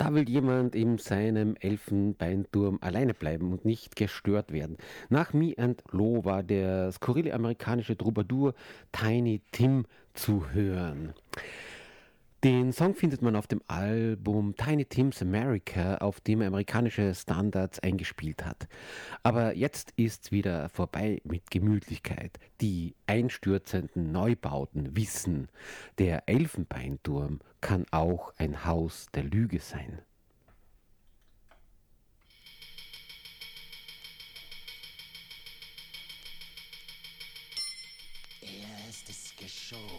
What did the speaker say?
Da will jemand in seinem Elfenbeinturm alleine bleiben und nicht gestört werden. Nach Me and Lo war der skurrile amerikanische Troubadour Tiny Tim zu hören. Den Song findet man auf dem Album Tiny Tim's America, auf dem er amerikanische Standards eingespielt hat. Aber jetzt ist's wieder vorbei mit Gemütlichkeit. Die einstürzenden Neubauten wissen, der Elfenbeinturm kann auch ein Haus der Lüge sein. Er ist es geschoren.